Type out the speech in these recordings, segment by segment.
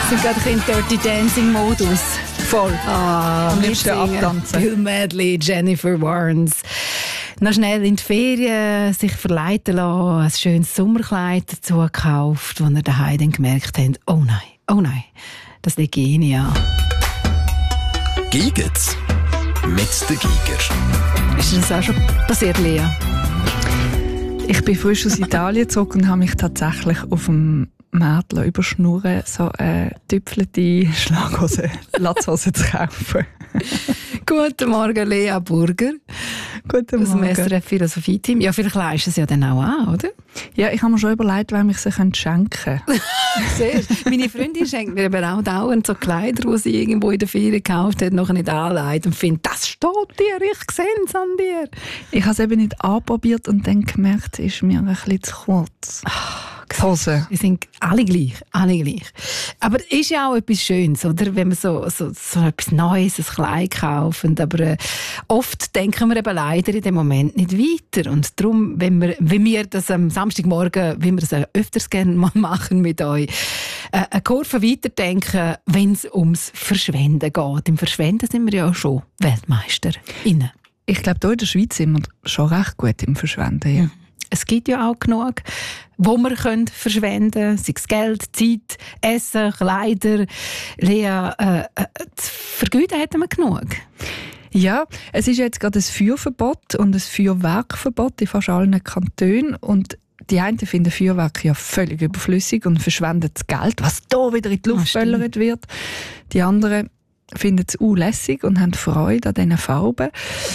sind gerade in Dirty Dancing Modus. Voll. Am liebsten abtanzen. Bill Medley, Jennifer Warnes. Noch schnell in die Ferien sich verleiten lassen, ein schönes Sommerkleid dazu gekauft, wo ihr daheim dann gemerkt habt, oh nein, das liegt Ihnen an. Giget's mit der Giger. Ist das auch schon passiert, Lea? Ich bin frisch aus Italien zurück und habe mich tatsächlich auf dem Markt überschnurren, so eine tüpfelte Schlaghose, Latzhose zu kaufen. Guten Morgen, Lea Burger. Guten Aus dem Morgen. SRF Philosophie-Team. Ja, vielleicht leist du es ja dann auch an, oder? Ja, ich habe mir schon überlegt, wem ich sie schenken könnte. Sehr. Meine Freundin schenkt mir eben auch dauernd so Kleider, die sie irgendwo in der Ferien gekauft hat, noch nicht anlegt und findet, das steht dir, ich sehe es an dir. Ich habe es eben nicht anprobiert und dann gemerkt, es ist mir ein bisschen zu kurz. Die Hose. Wir sind alle gleich. Aber es ist ja auch etwas Schönes, oder? Wenn man so etwas Neues, ein Kleid kauft. Aber oft denken wir eben leider in dem Moment nicht weiter. Und darum, wenn wir das am Samstagmorgen, wie wir das öfters gerne mal machen mit euch, eine Kurve weiterdenken, wenn es ums Verschwenden geht. Im Verschwenden sind wir ja schon WeltmeisterInnen. Ich glaube, hier in der Schweiz sind wir schon recht gut im Verschwenden. Ja. Es gibt ja auch genug, wo wir verschwenden können, sei es Geld, Zeit, Essen, Kleider. Lea, zu vergüten hätten wir genug. Ja, es ist jetzt gerade ein Feuerverbot und ein Feuerwerkverbot in fast allen Kantonen. Und die einen finden Feuerwerk ja völlig überflüssig und verschwenden das Geld, was da wieder in die Luft böllert wird. Die anderen finden es lässig und haben Freude an diesen Farben.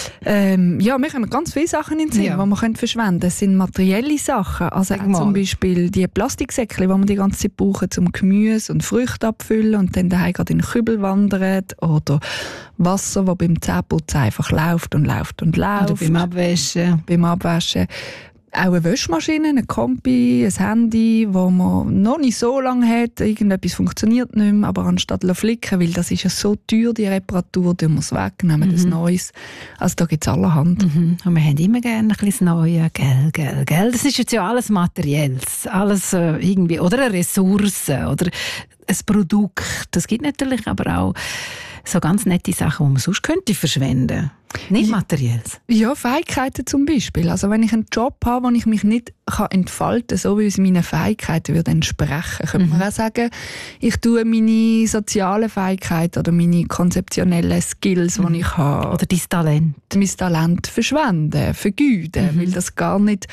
Ja, wir haben ganz viele Sachen in den Sinn, die man verschwenden können. Es sind materielle Sachen, also zum Beispiel die Plastiksäckchen, die man die ganze Zeit brauchen, um Gemüse und Früchte abzufüllen und dann daheim gerade in den Kübel wandern. Oder Wasser, das beim Zähneputzen einfach läuft. Oder beim Abwaschen. Auch eine Wäschmaschine, eine Kombi, ein Handy, das man noch nicht so lange hat. Irgendetwas funktioniert nicht mehr, aber anstatt zu flicken, weil das ist ja so teuer, die Reparatur, tun wir es weg, nehmen das Neues. Also da gibt es allerhand. Und wir haben immer gerne ein bisschen das Neue. Gell. Das ist jetzt ja alles Materielles. Alles irgendwie, oder eine Ressource, oder ein Produkt. Das gibt natürlich aber auch so ganz nette Sachen, die man sonst könnte verschwenden. Nicht Materielles. Ja, Fähigkeiten zum Beispiel. Also wenn ich einen Job habe, wo ich mich nicht entfalten kann, so wie es meinen Fähigkeiten würde entsprechen, könnte man auch sagen, ich tue meine sozialen Fähigkeiten oder meine konzeptionellen Skills, die ich habe. Oder dein Talent. Mein Talent verschwenden, vergeuden, weil das gar nicht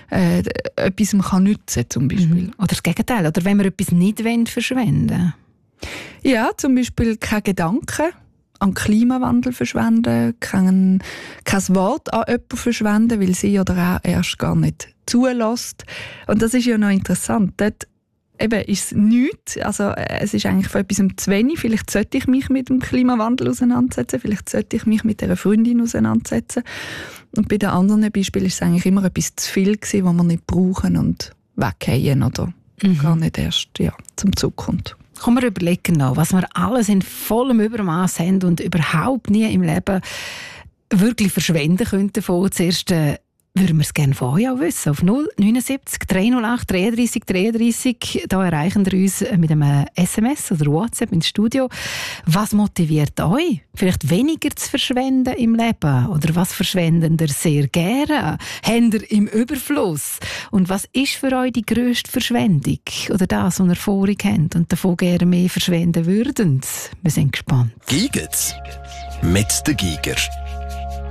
etwas kann nützen zum Beispiel. Oder das Gegenteil. Oder wenn wir etwas nicht verschwenden wollen. Ja, zum Beispiel keine Gedanken an Klimawandel verschwenden, kein Wort an jemanden verschwenden, weil sie oder er erst gar nicht zulässt. Und das ist ja noch interessant. Dort eben ist es nichts, also es ist eigentlich von etwas zu wenig. Vielleicht sollte ich mich mit dem Klimawandel auseinandersetzen, vielleicht sollte ich mich mit einer Freundin auseinandersetzen. Und bei den anderen Beispielen ist es eigentlich immer etwas zu viel gewesen, was wir nicht brauchen und weggehen oder gar nicht erst zum Zug kommt. Kommen wir überlegen noch, was wir alles in vollem Übermaß haben und überhaupt nie im Leben wirklich verschwenden könnten. Zuerst würden wir es gerne von euch auch wissen. Auf 079 308 33 33. Da erreichen wir uns mit einem SMS oder WhatsApp ins Studio. Was motiviert euch, vielleicht weniger zu verschwenden im Leben? Oder was verschwenden ihr sehr gerne? Habt ihr im Überfluss? Und was ist für euch die grösste Verschwendung? Oder das, was ihr vorig habt und davon gerne mehr verschwenden würdet? Wir sind gespannt. Giget's mit der Giger.